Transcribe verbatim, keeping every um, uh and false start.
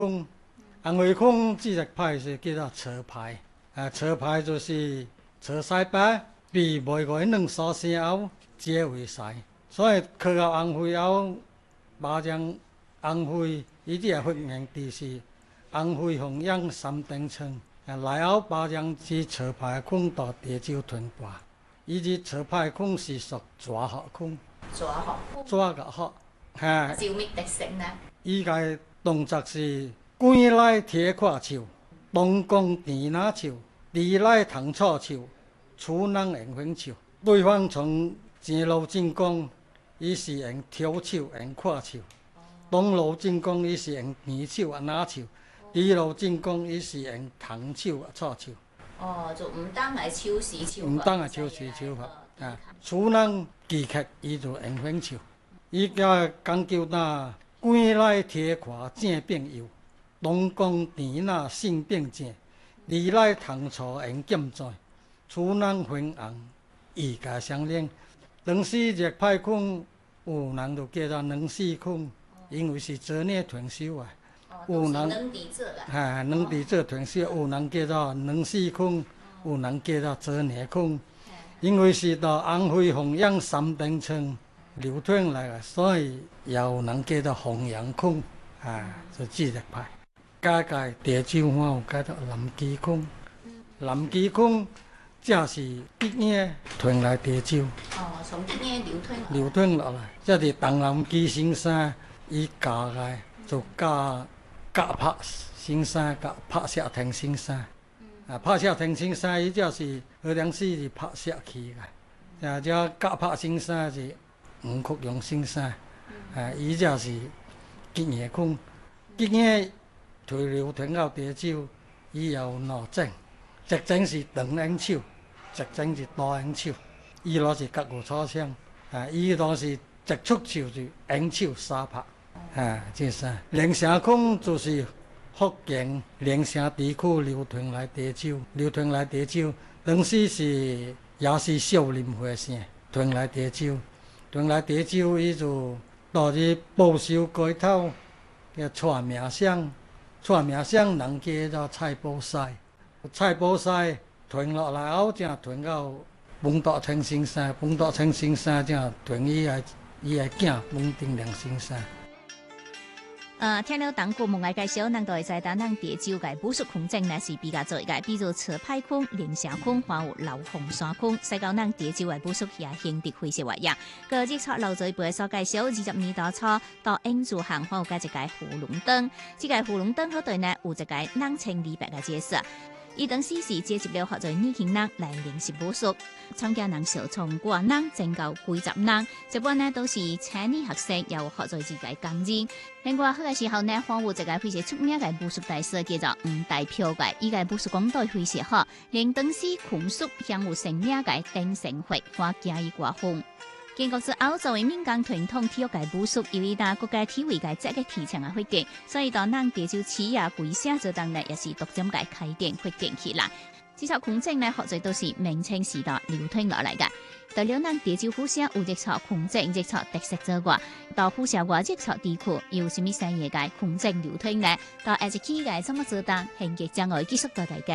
空，红灰空这个牌是叫做车牌，啊，车牌就是车西牌，比每个两所先后结为西，所以刻到红灰后，麻将红灰伊只个分形地是红灰红阳三等称，啊，内后麻将是车牌空到地酒吞拔，伊只车牌空是属抓好空， 抓好空， 抓个好，哈。 是有咩特性呢？ 伊个动作是关来铁胯手，东宫甜拿手，地来糖醋手，处人用粉手。对方从前路进攻，伊是用挑手、用胯手；东路进攻，伊是用甜手啊拿手；地路进攻，伊是用糖手啊醋手。 哦，就唔单系超市超唔当系超市超法啊，处人技巧伊就用粉手，伊个讲究那。关来铁胯正并右，东宫甜那性并正，地来糖醋用剑在，处人分红意家相连。两四只派空，有人就叫做两四空，因为是做呢团手啊。有人啊，两地做团手，有人叫做两四空，有人叫做做呢空，因为是到红灰红阳三等称。流通来个，所以有人叫做红阳空啊，就这个牌。加介地酒我有叫做蓝基空，蓝基空这是吉野囤来地酒。 哦，从吉野流通流通落来，这是东南基新山伊加来就加加拍新山，加拍石亭新山。啊，拍石亭新山伊这是二两四是拍石起个，啊，这加拍新山是。五曲用新山，啊，伊这是吉野空，吉野退流传到地酒，伊有两种，一种是长烟手，一种是大烟手，伊若是各有草香，啊，伊若是直出手就烟手三拍，啊，这啥？连城空就是福建连城地区流传来地酒，流传来地酒，当时是也是少林会生传来地酒。传来地酒，伊就到去保守街头，叫蔡名声，蔡名声人叫做蔡宝赛，蔡宝赛传落来后，才传到蒙大清先生，蒙大清先生才传伊个伊个囝蒙定良先生。 呃，听了当国梦爱介绍，咱都会知道，咱地酒嘅武术空间呢是比较做嘅，比如车牌空、连城空，还有老红山空，使到咱地酒嘅武术也形得非常活跃。个日出老一辈所介绍，二十年代初到英主行，还有加一个葫芦灯，这个葫芦灯嗰对呢有一个冷清李白嘅角色。伊当时是接接了好多年轻人来练习武术，参加人数从五人增到几十人，一般呢都是青年学生，有好多自己工人。另外好嘅时候呢，还有一个非常出名嘅武术大师叫做吴大彪嘅，伊个武术功都非常好，连当时孔叔享有盛名嘅丁成会，还加以挂风。建国之后，作为民间传统体育界武术，由于大国家体育界这个提倡嘅发展，所以到咱地州企业规社做当呢，也是逐渐界开展发展起来。这套空间呢，或者都是明清时代流传落来嘅。到了咱地州府社有一套空间，一套特色之外，到府社外一套地区有什么产业界空间流传呢？到下一期嘅怎么做当，现节将会继续到大家。